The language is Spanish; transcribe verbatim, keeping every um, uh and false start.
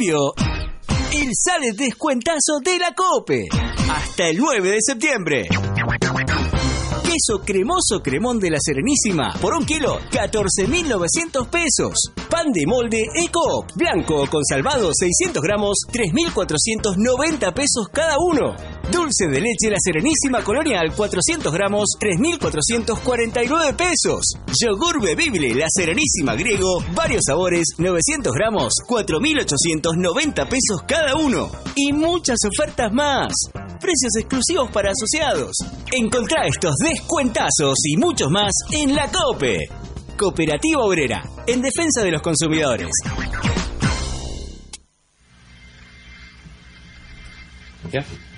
volvió el Sale Descuentazo de la COPE. Hasta el nueve de septiembre. Queso cremoso cremón de la Serenísima por un kilo, catorce mil novecientos pesos. Pan de molde Ecoop blanco con salvado seiscientos gramos, tres mil cuatrocientos noventa pesos cada uno. Dulce de leche La Serenísima Colonial, cuatrocientos gramos, tres mil cuatrocientos cuarenta y nueve pesos. Yogur bebible La Serenísima Griego, varios sabores, novecientos gramos, cuatro mil ochocientos noventa pesos cada uno. Y muchas ofertas más. Precios exclusivos para asociados. Encontrá estos descuentazos y muchos más en la COPE. Cooperativa Obrera, en defensa de los consumidores. ¿Ya?